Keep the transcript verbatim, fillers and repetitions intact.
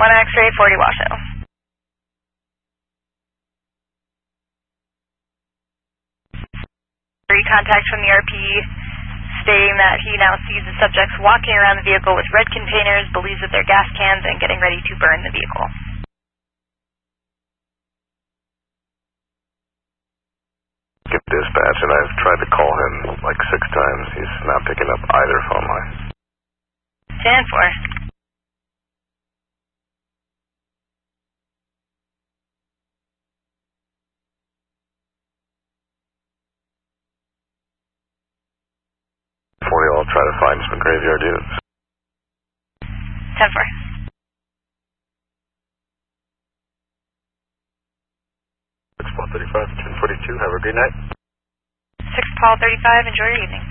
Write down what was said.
one X-ray, forty Washoe. Contact from the R P stating that he now sees the subjects walking around the vehicle with red containers, believes that they're gas cans, and getting ready to burn the vehicle. Give dispatch, and I've tried to call him like six times. He's not picking up either phone line. Stand for. forty, I'll try to find some graveyard units. ten four. six Paul thirty-five, ten forty-two, have a good night. six Paul thirty-five, enjoy your evening.